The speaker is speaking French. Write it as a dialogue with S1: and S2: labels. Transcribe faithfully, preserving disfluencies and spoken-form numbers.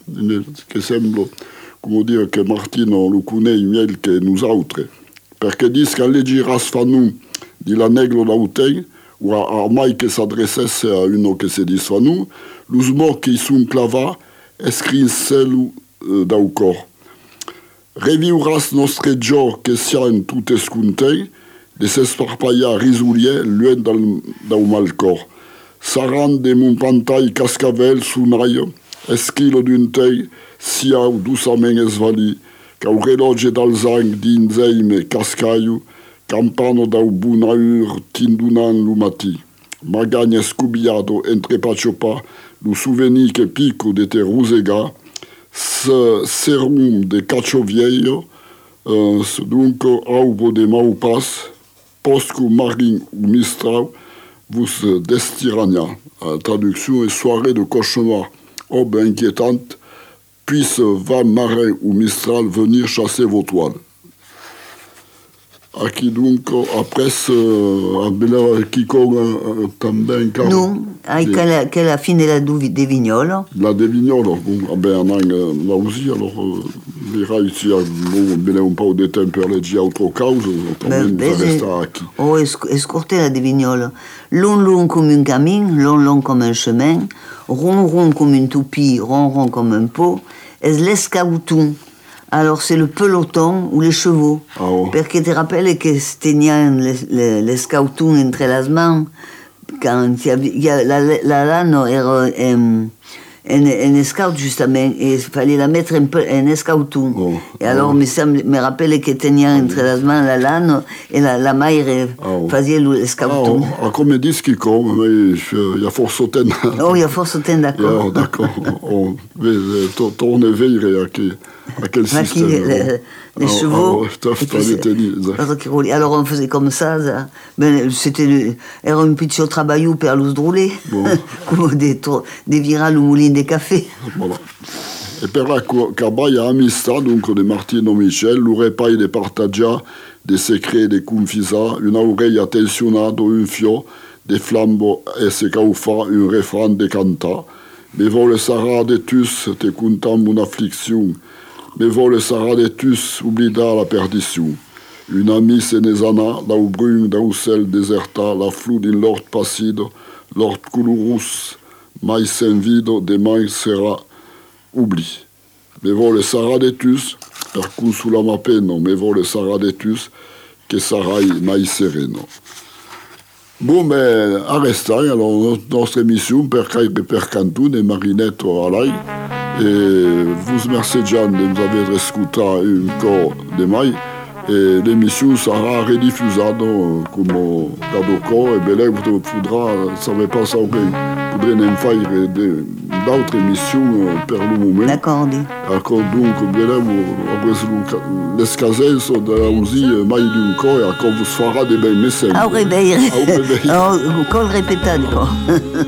S1: che sembra, come dire, che Martino lo conosce meglio che noi altri, perché dice che le giras fanno di l'anello d'autel, o ormai che si adressasse a uno che si dice fanno, lo smò che sono clavati e scrinselo eh, dal cor. Reviuras nostre gio che siano tutte scontei, de s'esparpallar risulier luen dal, dal malcor. Saran de mon pantai cascavel sunaio, esquilo d'un tei, siau douçament esvali, cau reloge dal zang d'inzeime cascaio, campano dau bunaur tindunan lumati. Magagne scubiado entre paciopa, lu souveni che pico de te rusega, se serum de cacio vieio, uh, dunque aubo de maupas, poscu marin ou mistral, vous destirania. La traduction est soirée de cauchemar, aube inquiétante, puisse va marin ou mistral venir chasser vos toiles. Aqui dunque, après, uh, Kiko uh, também...
S2: Non, avec la, che la fine la de Vignolo.
S1: La de Vignolo, bon, ben, là aussi, alors, verrà ici, bene un po' di tempo per leggere altre cause, también resta aqui.
S2: Oh, escorter la de Vignolo. Long, long comme un camin, long, long comme un chemin, rond, rond comme une toupie, rond, rond comme un pot, es l'escauton. Alors, c'est le peloton ou les chevaux.
S1: Ah, oh.
S2: Parce que tu te rappelles que c'était les, les, les scoutons entre les mains, quand il y a la, la lane era un, un, un scout justement, et il fallait la mettre un peu en scouton.
S1: Oh.
S2: Et alors, oh. me, me rappelle que tenía entre les mains la lane et la, la maille oh. faisait le scouton.
S1: Ah, oh. Come dischi come, il y a forse ten.
S2: Oh, il y a forse ten, d'accord.
S1: Yeah, d'accord. On tourne veille à qui. À quel
S2: système
S1: qui,
S2: les, les
S1: ah,
S2: chevaux.
S1: Ah,
S2: puis, alors on faisait comme ça. ça. Ben, c'était era un petit travail pour los drôler, bon. Comme des, des virales au moulin des cafés.
S1: Voilà. Et per la cabaya amistad, donc de Martino Michel, l'urepai de partagia, des secrets, des confisa, une oreille attentionnada, un fio, des flambo et se caufa, un refrain de canta. Mais vole Sarah de tus, te contam mon affliction. Mais vole Sarah de tus, oblida la perdition. Une amie senesana, dau brun, dau sel deserta, la flou din l'ort passido, l'ort colorus, mai senvido, de mai sera oubli. Mais vole Sarah de tus, per consula ma peno, mais vole Sarah de tus, che sarai mai sereno. Bon, ben, arrestai, alors, notre émission, per Caire per Cantun et Marinette à l'ail. Et vous remerciez, Jeanne, de nous avoir écouté encore de mai. Et l'émission sera rediffusée comme Gadoco. Et bien là, vous faudra, ça ne va pas ça, vous faudrez en faire d'autres émissions pour le moment.
S2: D'accord, dit.
S1: D'accord, donc, bien là, vous, les caselles sont aussi mai d'un corps, et encore vous fera des belles messages.
S2: Au réveil. Au réveil. Au col répété, quoi.